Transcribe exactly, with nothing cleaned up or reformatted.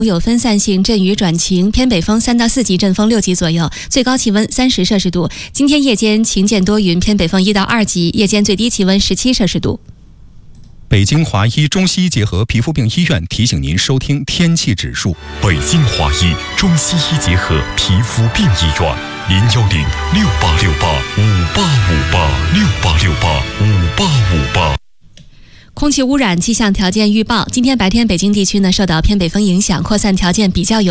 有分散性阵雨转晴，偏北风三到四级，阵风六级左右，最高气温三十摄氏度。今天夜间晴间多云，偏北风一到二级，夜间最低气温十七摄氏度。 北京华医中西医结合皮肤病医院提醒您收听天气指数。 北京华医中西医结合皮肤病医院，零幺零六八六八五八五八六八六八五八五八。 空气污染气象条件预报：今天白天北京地区呢受到偏北风影响，扩散条件比较有。